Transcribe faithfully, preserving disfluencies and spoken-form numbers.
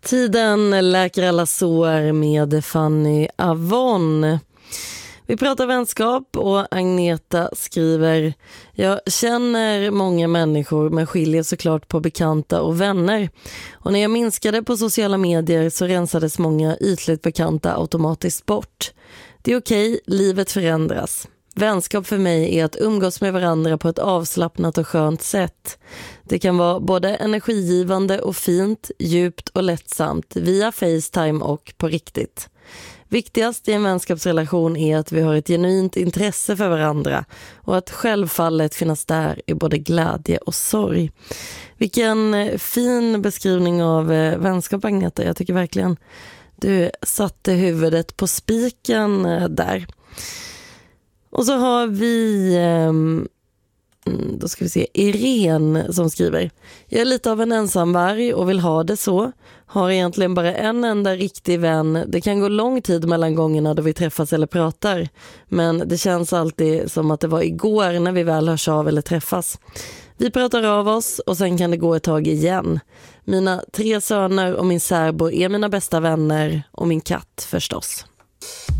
Tiden läker alla sår med Fanny Avon. Vi pratar vänskap och Agneta skriver: jag känner många människor men skiljer såklart på bekanta och vänner. Och när jag minskade på sociala medier så rensades många ytligt bekanta automatiskt bort. Det är okej, livet förändras. Vänskap för mig är att umgås med varandra på ett avslappnat och skönt sätt. Det kan vara både energigivande och fint, djupt och lättsamt via FaceTime och på riktigt. Viktigast i en vänskapsrelation är att vi har ett genuint intresse för varandra och att självfallet finnas där i både glädje och sorg. Vilken fin beskrivning av vänskap, Agneta. Jag tycker verkligen du satte huvudet på spiken där. Och så har vi, då ska vi se, Irene som skriver: jag är lite av en ensamvarg och vill ha det så. Har egentligen bara en enda riktig vän. Det kan gå lång tid mellan gångerna då vi träffas eller pratar. Men det känns alltid som att det var igår när vi väl hörs av eller träffas. Vi pratar av oss och sen kan det gå ett tag igen. Mina tre söner och min särbo är mina bästa vänner och min katt förstås.